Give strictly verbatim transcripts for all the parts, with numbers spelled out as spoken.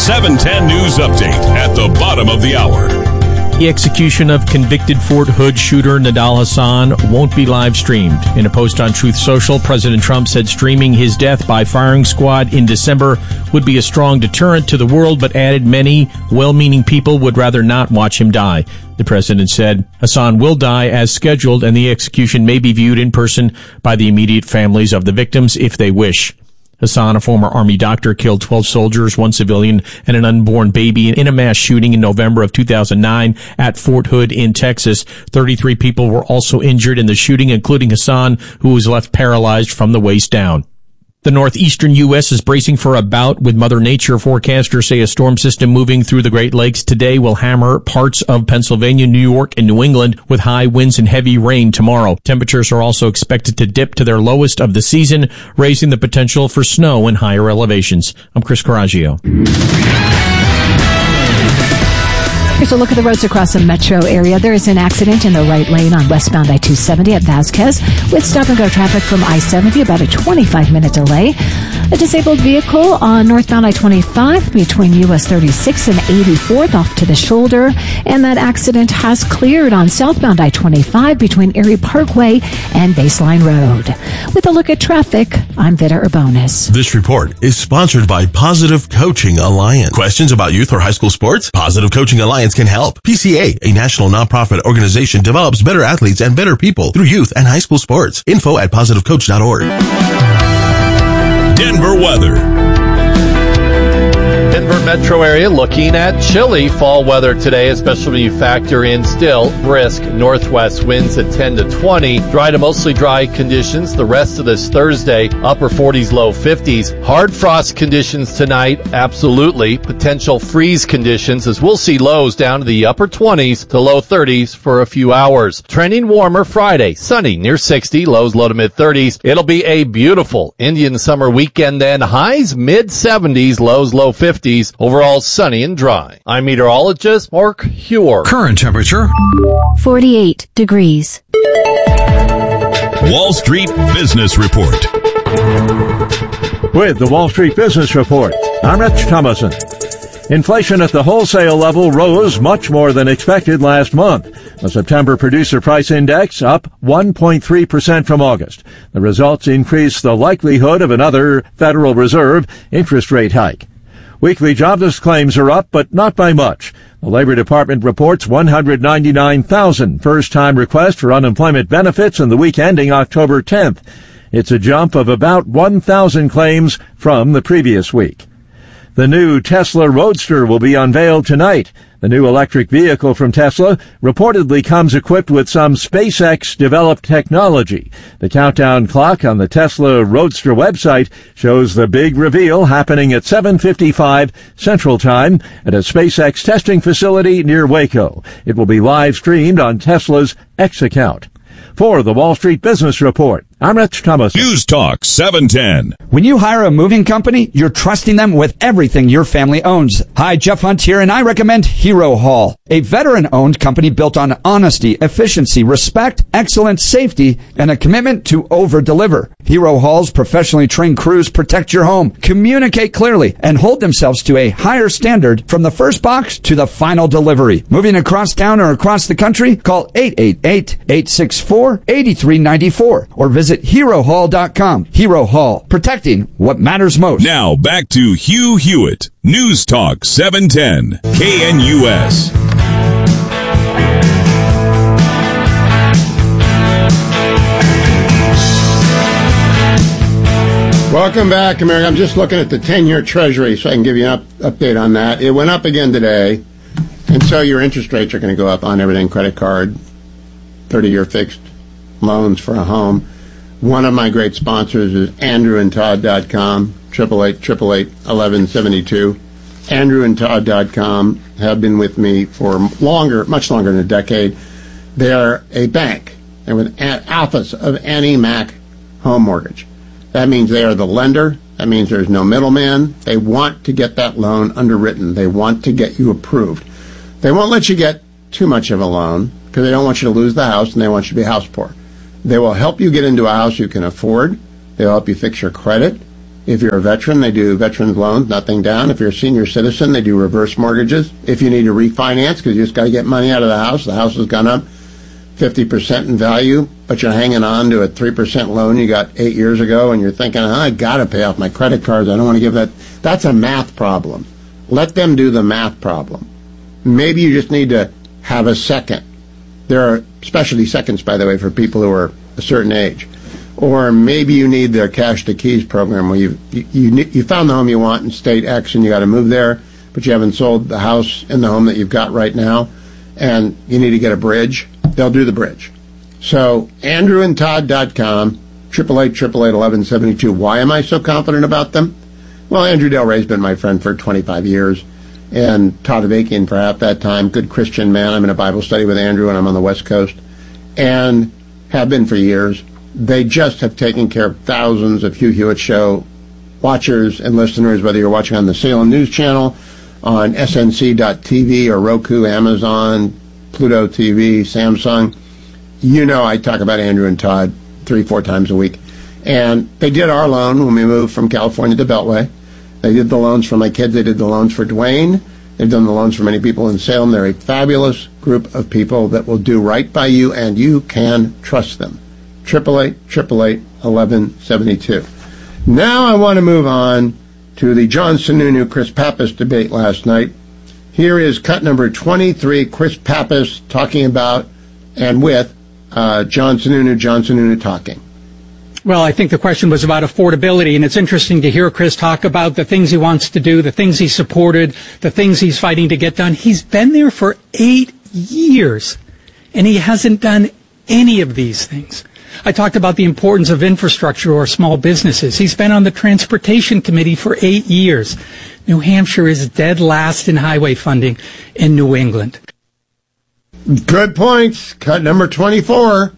seven ten News Update at the bottom of the hour. The execution of convicted Fort Hood shooter Nidal Hasan won't be live streamed. In a post on Truth Social, President Trump said streaming his death by firing squad in December would be a strong deterrent to the world, but added many well-meaning people would rather not watch him die. The president said Hasan will die as scheduled, and the execution may be viewed in person by the immediate families of the victims if they wish. Hasan, a former Army doctor, killed twelve soldiers, one civilian, and an unborn baby in a mass shooting in November of two thousand nine at Fort Hood in Texas. thirty-three people were also injured in the shooting, including Hasan, who was left paralyzed from the waist down. The northeastern U S is bracing for a bout with Mother Nature. Forecasters say a storm system moving through the Great Lakes today will hammer parts of Pennsylvania, New York, and New England with high winds and heavy rain tomorrow. Temperatures are also expected to dip to their lowest of the season, raising the potential for snow in higher elevations. I'm Chris Coraggio. Here's a look at the roads across the metro area. There is an accident in the right lane on westbound I two seventy at Vasquez with stop-and-go traffic from I seventy, about a twenty-five minute delay. A disabled vehicle on northbound I twenty-five between U S thirty-six and eighty-fourth off to the shoulder. And that accident has cleared on southbound I twenty-five between Erie Parkway and Baseline Road. With a look at traffic, I'm Vida Urbonis. This report is sponsored by Positive Coaching Alliance. Questions about youth or high school sports? Positive Coaching Alliance can help. P C A, a national nonprofit organization, develops better athletes and better people through youth and high school sports. Info at positive coach dot org. Denver weather. Denver metro area looking at chilly fall weather today, especially when you factor in still brisk northwest winds at ten to twenty. Dry to mostly dry conditions the rest of this Thursday, upper forties, low fifties. Hard frost conditions tonight, absolutely. Potential freeze conditions as we'll see lows down to the upper twenties to low thirties for a few hours. Trending warmer Friday, sunny near sixty, lows low to mid thirties. It'll be a beautiful Indian summer weekend then. Highs mid seventies, lows low fifties. Overall sunny and dry. I'm meteorologist Mark Huer. Current temperature forty-eight degrees. Wall Street Business Report. With the Wall Street Business Report, I'm Rich Thomason. Inflation at the wholesale level rose much more than expected last month. The September Producer Price Index up one point three percent from August. The results increase the likelihood of another Federal Reserve interest rate hike. Weekly jobless claims are up, but not by much. The Labor Department reports one hundred ninety-nine thousand first-time requests for unemployment benefits in the week ending October tenth. It's a jump of about one thousand claims from the previous week. The new Tesla Roadster will be unveiled tonight. The new electric vehicle from Tesla reportedly comes equipped with some SpaceX-developed technology. The countdown clock on the Tesla Roadster website shows the big reveal happening at seven fifty-five Central Time at a SpaceX testing facility near Waco. It will be live-streamed on Tesla's X account. For the Wall Street Business Report, I'm Rich Thomas. News Talk seven ten. When you hire a moving company, you're trusting them with everything your family owns. Hi, Jeff Hunt here, and I recommend Hero Hall, a veteran-owned company built on honesty, efficiency, respect, excellence, safety, and a commitment to over-deliver. Hero Hall's professionally trained crews protect your home, communicate clearly, and hold themselves to a higher standard from the first box to the final delivery. Moving across town or across the country? Call eight eight eight, eight six four, eight three nine four or visit hero hall dot com. Hero Hall, protecting what matters most. Now back to Hugh Hewitt. News Talk seven ten. K N U S. Welcome back, America. I'm just looking at the ten-year Treasury so I can give you an up, update on that. It went up again today, and so your interest rates are going to go up on everything, credit card, thirty-year fixed loans for a home. One of my great sponsors is andrew and todd dot com, triple eight, triple eight, eleven seventy-two. andrew and todd dot com have been with me for longer, much longer than a decade. They are a bank. They're with Office of Annie Mac Home Mortgage. That means they are the lender. That means there's no middleman. They want to get that loan underwritten. They want to get you approved. They won't let you get too much of a loan because they don't want you to lose the house and they want you to be house poor. They will help you get into a house you can afford. They'll help you fix your credit. If you're a veteran, they do veterans loans, nothing down. If you're a senior citizen, they do reverse mortgages. If you need to refinance because you just got to get money out of the house, the house has gone up fifty percent in value, but you're hanging on to a three percent loan you got eight years ago, and you're thinking, oh, I got to pay off my credit cards. I don't want to give that. That's a math problem. Let them do the math problem. Maybe you just need to have a second. There are specialty seconds, by the way, for people who are a certain age. Or maybe you need their Cash to Keys program where you you, you you found the home you want in state X and you got to move there, but you haven't sold the house in the home that you've got right now, and you need to get a bridge. They'll do the bridge. So andrew and todd dot com, eight eight eight, eight eight eight, one one seven two. Why am I so confident about them? Well, Andrew Del Rey's been my friend for twenty-five years, and Todd Avakian for half that time. Good Christian man. I'm in a Bible study with Andrew, and I'm on the West Coast, and have been for years. They just have taken care of thousands of Hugh Hewitt Show watchers and listeners, whether you're watching on the Salem News Channel, on S N C dot T V, or Roku, Amazon, Pluto T V, Samsung. You know I talk about Andrew and Todd three, four times a week. And they did our loan when we moved from California to Beltway. They did the loans for my kids. They did the loans for Dwayne. They've done the loans for many people in Salem. They're a fabulous group of people that will do right by you, and you can trust them. eight eight eight, eight eight eight, one one seven two. Now I want to move on to the John Sununu, Chris Pappas debate last night. Here is cut number twenty-three, Chris Pappas talking about and with uh, John Sununu, John Sununu talking. Well, I think the question was about affordability, and it's interesting to hear Chris talk about the things he wants to do, the things he supported, the things he's fighting to get done. He's been there for eight years, and he hasn't done any of these things. I talked about the importance of infrastructure or small businesses. He's been on the Transportation Committee for eight years. New Hampshire is dead last in highway funding in New England. Good points. Cut number twenty-four.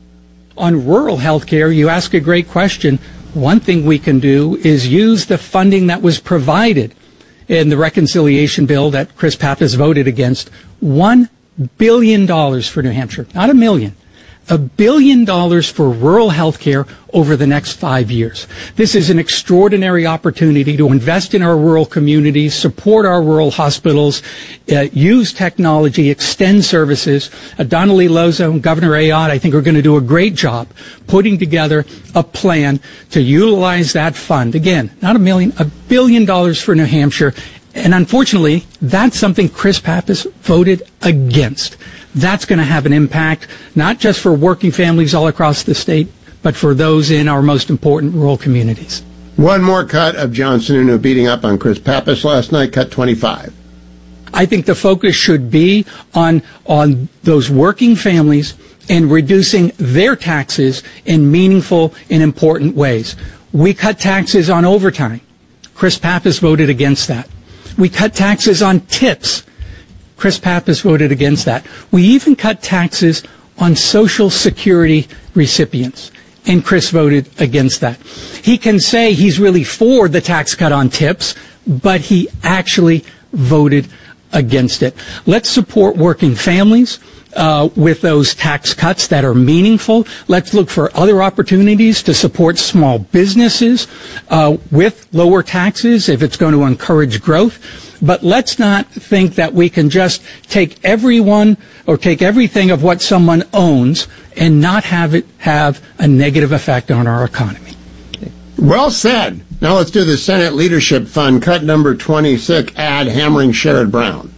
On rural health care, you ask a great question. One thing we can do is use the funding that was provided in the reconciliation bill that Chris Pappas voted against. One billion dollars for New Hampshire, not a million. A billion dollars for rural health care over the next five years. This is an extraordinary opportunity to invest in our rural communities, support our rural hospitals, uh, use technology, extend services. Uh, Donnelly Lozo and Governor Ayotte, I think, are going to do a great job putting together a plan to utilize that fund. Again, not a million, a billion dollars for New Hampshire. And unfortunately, that's something Chris Pappas voted against. That's going to have an impact, not just for working families all across the state, but for those in our most important rural communities. One more cut of John Sununu beating up on Chris Pappas last night, cut twenty-five. I think the focus should be on, on those working families and reducing their taxes in meaningful and important ways. We cut taxes on overtime. Chris Pappas voted against that. We cut taxes on tips. Chris Pappas voted against that. We even cut taxes on Social Security recipients, and Chris voted against that. He can say he's really for the tax cut on tips, but he actually voted against it. Let's support working families uh, with those tax cuts that are meaningful. Let's look for other opportunities to support small businesses uh, with lower taxes if it's going to encourage growth. But let's not think that we can just take everyone or take everything of what someone owns and not have it have a negative effect on our economy. Well said. Now let's do the Senate Leadership Fund, cut number twenty-six, ad hammering Sherrod Brown.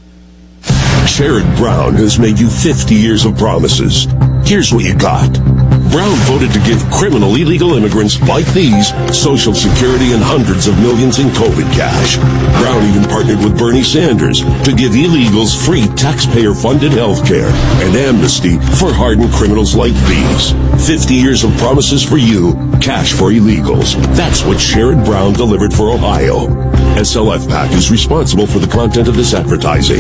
Sherrod Brown has made you fifty years of promises. Here's what you got. Brown voted to give criminal illegal immigrants like these Social Security and hundreds of millions in COVID cash. Brown even partnered with Bernie Sanders to give illegals free taxpayer-funded health care and amnesty for hardened criminals like these. fifty years of promises for you, cash for illegals. That's what Sherrod Brown delivered for Ohio. S L F PAC is responsible for the content of this advertising.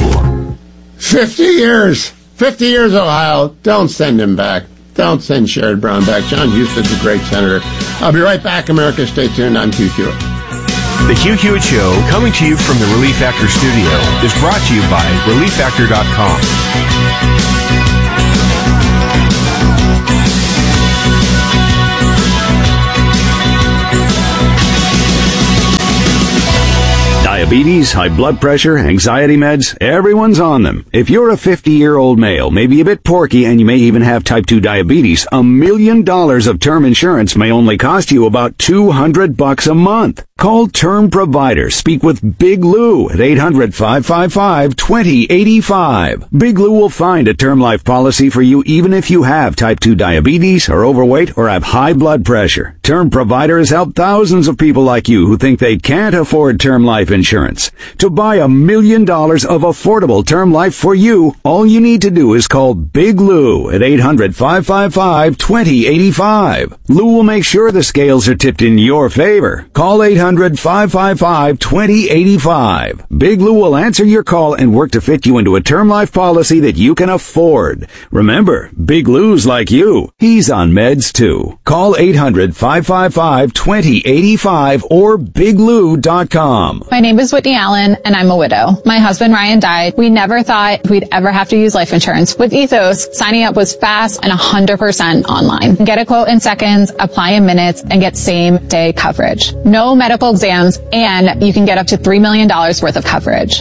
fifty years. fifty years, Ohio. Don't send him back. Don't send Sherrod Brown back. John Huston's a great senator. I'll be right back, America. Stay tuned. I'm Hugh Hewitt. The Hugh Hewitt Show, coming to you from the Relief Factor studio, is brought to you by relief factor dot com. Diabetes, high blood pressure, anxiety meds, everyone's on them. If you're a fifty-year-old male, maybe a bit porky, and you may even have type two diabetes, a million dollars of term insurance may only cost you about two hundred bucks a month. Call Term Provider. Speak with Big Lou at eight hundred, five five five, two zero eight five. Big Lou will find a term life policy for you even if you have type two diabetes, are overweight, or have high blood pressure. Term Provider has helped thousands of people like you who think they can't afford term life insurance. To buy a million dollars of affordable term life for you, all you need to do is call Big Lou at eight hundred, five five five, two zero eight five. Lou will make sure the scales are tipped in your favor. Call eight hundred, five five five, two zero eight five. Big Lou will answer your call and work to fit you into a term life policy that you can afford. Remember, Big Lou's like you. He's on meds too. Call eight hundred, five five five, two zero eight five or big lou dot com. My name is Whitney Allen, and I'm a widow. My husband, Ryan, died. We never thought we'd ever have to use life insurance. With Ethos, signing up was fast and one hundred percent online. Get a quote in seconds, apply in minutes, and get same-day coverage. No medical exams, and you can get up to three million dollars worth of coverage.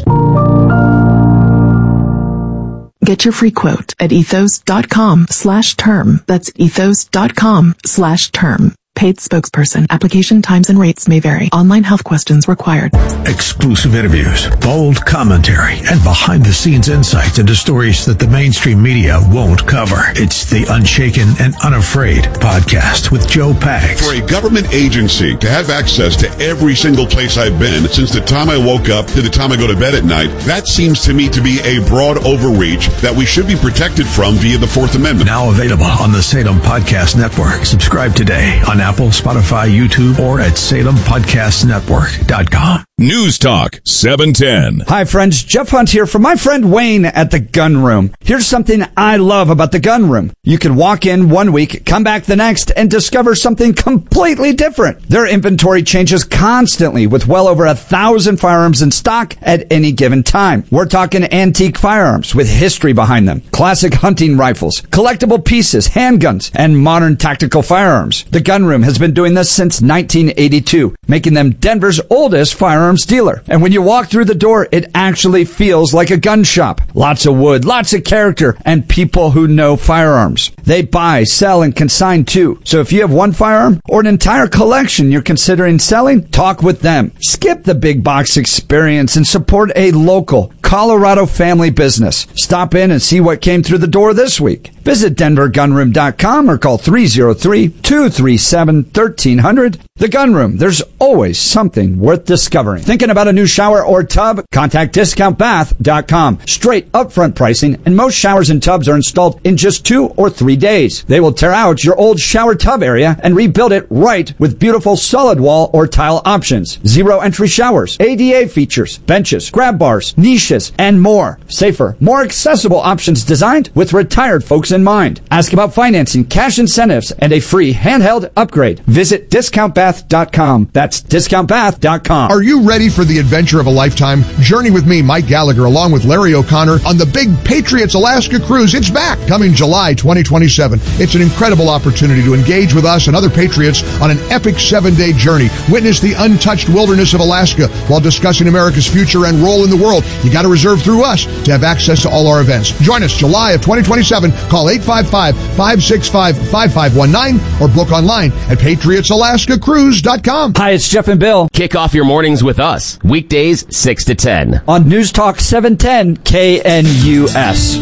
Get your free quote at ethos.com slash term. That's ethos.com slash term. Paid spokesperson. Application times and rates may vary. Online health questions required. Exclusive interviews, bold commentary, and behind-the-scenes insights into stories that the mainstream media won't cover. It's the Unshaken and Unafraid podcast with Joe Pags. For a government agency to have access to every single place I've been since the time I woke up to the time I go to bed at night, that seems to me to be a broad overreach that we should be protected from via the Fourth Amendment. Now available on the Salem Podcast Network. Subscribe today on Apple, Spotify, YouTube, or at salem podcast network dot com. News Talk seven ten. Hi, friends. Jeff Hunt here from my friend Wayne at the Gun Room. Here's something I love about the Gun Room. You can walk in one week, come back the next, and discover something completely different. Their inventory changes constantly with well over a thousand firearms in stock at any given time. We're talking antique firearms with history behind them, classic hunting rifles, collectible pieces, handguns, and modern tactical firearms. The Gun Room has been doing this since nineteen eighty-two, making them Denver's oldest firearms dealer. And when you walk through the door, it actually feels like a gun shop. Lots of wood, lots of character, and people who know firearms. They buy, sell, and consign too. So if you have one firearm or an entire collection you're considering selling, talk with them. Skip the big box experience and support a local Colorado family business. Stop in and see what came through the door this week. Visit denver gun room dot com or call three oh three, two three seven, one three zero zero. The Gun Room, there's always something worth discovering. Thinking about a new shower or tub? Contact discount bath dot com. Straight upfront pricing, and most showers and tubs are installed in just two or three days. They will tear out your old shower tub area and rebuild it right with beautiful solid wall or tile options. Zero entry showers, A D A features, benches, grab bars, niches, and more. Safer, more accessible options designed with retired folks in mind. Ask about financing, cash incentives, and a free handheld upgrade. Visit discount bath dot com. That's discount bath dot com. Are you ready for the adventure of a lifetime? Journey with me, Mike Gallagher, along with Larry O'Connor on the Big Patriots Alaska Cruise. It's back, coming July twenty twenty-seven. It's an incredible opportunity to engage with us and other patriots on an epic seven-day journey. Witness the untouched wilderness of Alaska while discussing America's future and role in the world. You got to reserve through us to have access to all our events. Join us July of twenty twenty-seven. Call eight five five, five six five, five five one nine or book online at patriots alaska cruise dot com. Hi, it's Jeff and Bill. Kick off your mornings with us. Weekdays, six to ten. On News Talk seven ten K N U S.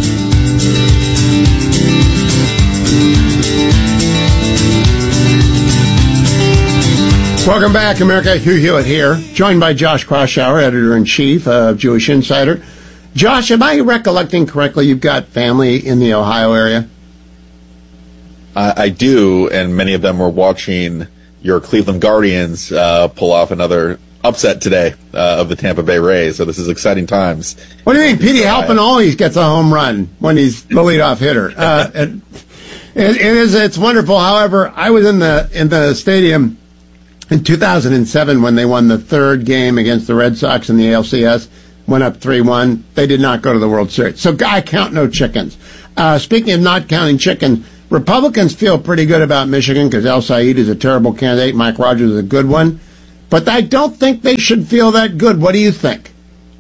Welcome back, America. Hugh Hewitt here, joined by Josh Kraushaar, editor-in-chief of Jewish Insider. Josh, am I recollecting correctly you've got family in the Ohio area? Uh, I do, and many of them were watching your Cleveland Guardians uh, pull off another upset today uh, of the Tampa Bay Rays, so this is exciting times. What do you mean? Petey Halpin always gets a home run when he's the leadoff hitter. Uh, it, it, it is, it's wonderful. However, I was in the in the stadium in two thousand seven when they won the third game against the Red Sox in the A L C S, went up three one. They did not go to the World Series. So I count no chickens. Uh, speaking of not counting chickens, Republicans feel pretty good about Michigan because El Said is a terrible candidate. Mike Rogers is a good one. But I don't think they should feel that good. What do you think?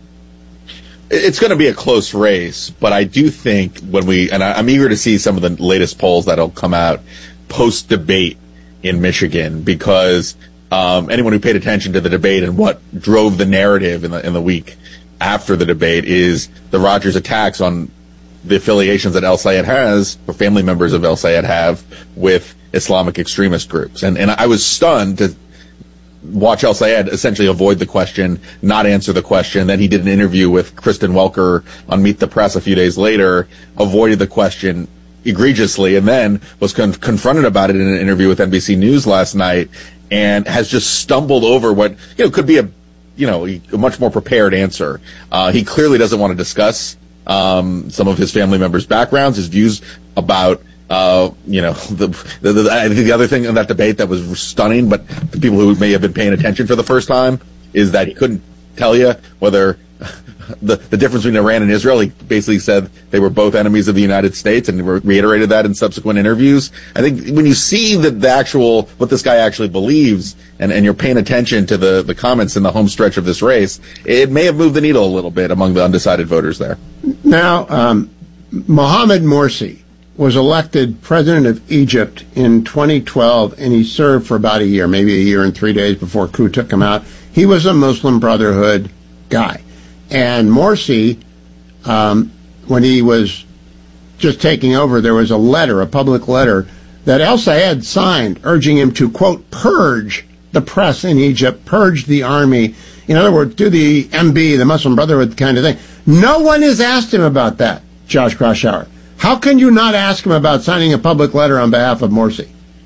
It's going to be a close race, but I do think when we, and I'm eager to see some of the latest polls that'll come out post-debate in Michigan, because um, anyone who paid attention to the debate and what drove the narrative in the in the week after the debate is the Rogers attacks on the affiliations that El-Sayed has, or family members of El-Sayed have, with Islamic extremist groups. And and I was stunned to watch El-Sayed essentially avoid the question, not answer the question. Then he did an interview with Kristen Welker on Meet the Press a few days later, avoided the question egregiously, and then was con- confronted about it in an interview with N B C News last night, and has just stumbled over what, you know, could be a, you know, a much more prepared answer. Uh, he clearly doesn't want to discuss um, some of his family members' backgrounds, his views about, uh, you know, the, the, the, I think the other thing in that debate that was stunning, but the people who may have been paying attention for the first time, is that he couldn't tell you whether the, the difference between Iran and Israel. He basically said they were both enemies of the United States, and re- reiterated that in subsequent interviews. I think when you see the, the actual, what this guy actually believes, and, and you're paying attention to the, the comments in the home stretch of this race, it may have moved the needle a little bit among the undecided voters there. Now, um, Mohamed Morsi was elected president of Egypt in twenty twelve, and he served for about a year, maybe a year and three days before coup took him out. He was a Muslim Brotherhood guy. And Morsi, um, when he was just taking over, there was a letter, a public letter, that El-Sayed signed urging him to, quote, purge the press in Egypt, purge the army. In other words, do the M B, the Muslim Brotherhood kind of thing. No one has asked him about that, Josh Kraushaar. How can you not ask him about signing a public letter on behalf of Morsi?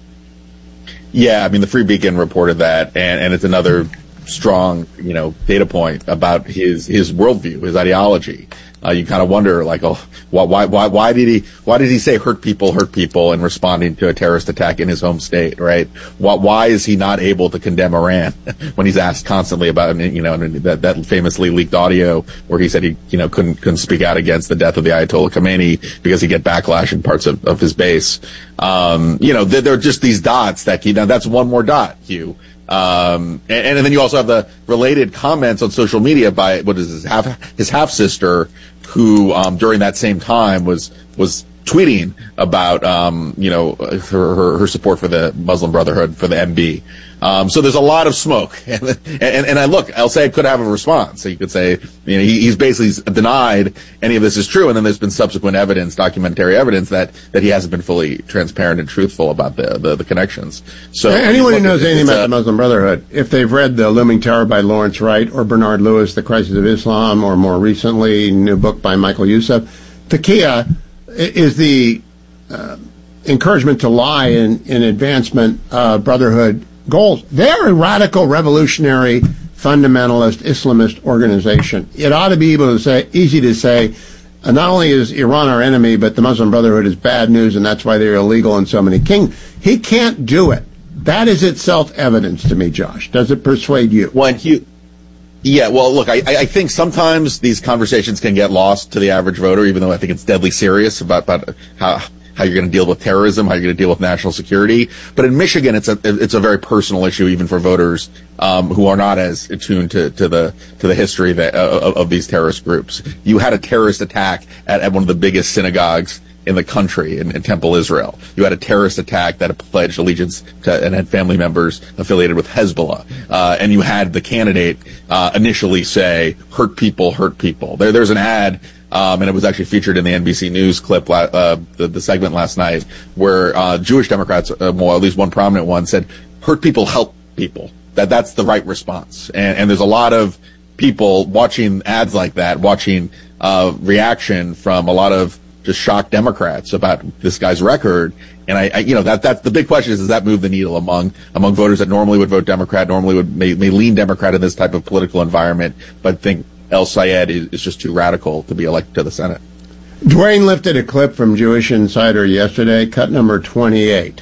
Yeah, I mean, the Free Beacon reported that, and, and it's another strong, you know, data point about his his worldview, his ideology. Uh, you kind of wonder, like, oh, why why why did he why did he say hurt people, hurt people, in responding to a terrorist attack in his home state, right? Why why is he not able to condemn Iran when he's asked constantly about, you know, that that famously leaked audio where he said he, you know, couldn't couldn't speak out against the death of the Ayatollah Khomeini because he'd get backlash in parts of, of his base. Um, you know, there, there are just these dots that, you know, that's one more dot, Hugh. Um, and, and then you also have the related comments on social media by, what is his half, his half sister, who, um, during that same time was, was tweeting about, um, you know, her, her, her support for the Muslim Brotherhood, for the M B. Um, so there's a lot of smoke. And, and, and I look, El-Sayed could have a response. So you could say, you know, he, he's basically denied any of this is true. And then there's been subsequent evidence, documentary evidence, that, that he hasn't been fully transparent and truthful about the, the, the connections. So anyone who knows anything about the Muslim Brotherhood, if they've read The Looming Terror by Lawrence Wright, or Bernard Lewis, The Crisis of Islam, or more recently, new book by Michael Youssef, Taqiyya is the uh, encouragement to lie in, in advancement of Brotherhood goals. They're a radical, revolutionary, fundamentalist, Islamist organization. It ought to be able to say, easy to say, uh, not only is Iran our enemy, but the Muslim Brotherhood is bad news, and that's why they're illegal in so many kingdoms. He can't do it. That is itself evidence to me, Josh. Does it persuade you? When you, yeah, well, look, I, I think sometimes these conversations can get lost to the average voter, even though I think it's deadly serious about, about how how you're going to deal with terrorism, how you're going to deal with national security. But in Michigan, it's a it's a very personal issue, even for voters um, who are not as attuned to, to the to the history that, uh, of, of these terrorist groups. You had a terrorist attack at, at one of the biggest synagogues in the country, in, in Temple, Israel. You had a terrorist attack that pledged allegiance to and had family members affiliated with Hezbollah. Uh, and you had the candidate uh, initially say, hurt people, hurt people. There, there's an ad, um, and it was actually featured in the N B C News clip, uh, the, the segment last night, where uh, Jewish Democrats, uh, well, at least one prominent one, said, hurt people, help people. That That's the right response. And, and there's a lot of people watching ads like that, watching uh, reaction from a lot of just shocked Democrats about this guy's record. And I, I you know, that, that's the big question is, does that move the needle among, among voters that normally would vote Democrat, normally would, may, may lean Democrat in this type of political environment, but think El-Sayed is, is just too radical to be elected to the Senate? Dwayne lifted a clip from Jewish Insider yesterday, cut number twenty-eight.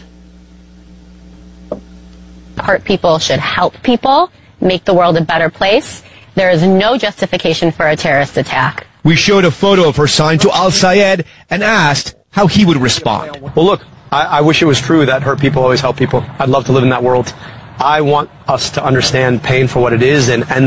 Hurt people should help people, make the world a better place. There is no justification for a terrorist attack. We showed a photo of her signed to El-Sayed and asked how he would respond. Well, look, I, I wish it was true that hurt people always help people. I'd love to live in that world. I want us to understand pain for what it is and, and